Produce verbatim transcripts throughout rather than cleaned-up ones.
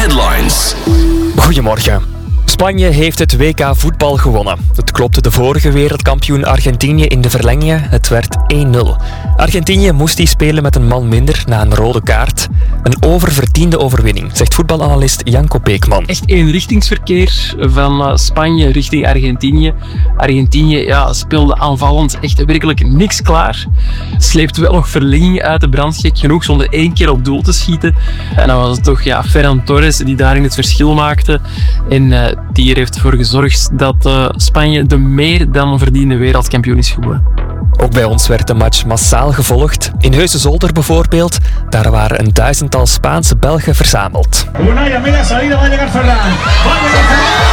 Headlines. Goedemorgen. Spanje heeft het W K voetbal gewonnen. Het klopte de vorige wereldkampioen Argentinië in de verlengingen. Het werd één nul. Argentinië moest die spelen met een man minder na een rode kaart. Een oververdiende overwinning, zegt voetbalanalist Janko Beekman. Echt eenrichtingsverkeer van Spanje richting Argentinië. Argentinië ja, speelde aanvallend echt werkelijk niks klaar. Sleept wel nog verlenging uit de brand, gek genoeg, zonder één keer op doel te schieten. En dan was het toch ja, Ferran Torres die daarin het verschil maakte. En uh, die er heeft ervoor gezorgd dat uh, Spanje de meer dan verdiende wereldkampioen is geworden. Ook bij ons werd de match massaal gevolgd. In Heusden-Zolder bijvoorbeeld, daar waren een duizendtal Spaanse Belgen verzameld. Unai, a media salida va a llegar Ferran. Va a llegar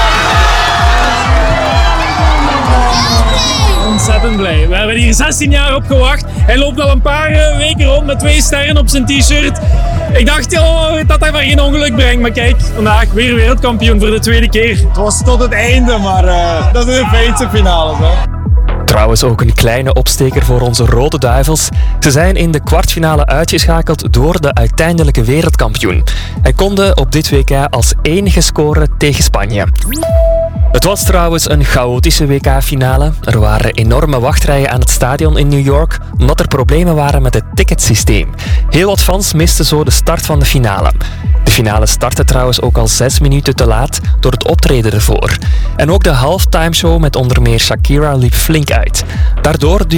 Ferran. Ontzettend blij. We hebben hier zestien jaar op gewacht. Hij loopt al een paar weken rond met twee sterren op zijn t-shirt. Ik dacht oh, dat hij maar geen ongeluk brengt, maar kijk, vandaag weer wereldkampioen voor de tweede keer. Het was tot het einde, maar uh, dat is de fijnste finale. Hè? Trouwens ook een kleine opsteker voor onze Rode Duivels. Ze zijn in de kwartfinale uitgeschakeld door de uiteindelijke wereldkampioen. En konden op dit W K als enige scoren tegen Spanje. Het was trouwens een chaotische W K-finale. Er waren enorme wachtrijen aan het stadion in New York, omdat er problemen waren met het ticketsysteem. Heel wat fans misten zo de start van de finale. De finale startte trouwens ook al zes minuten te laat door het optreden ervoor. En ook de halftime show met onder meer Shakira liep flink uit. Daardoor duurde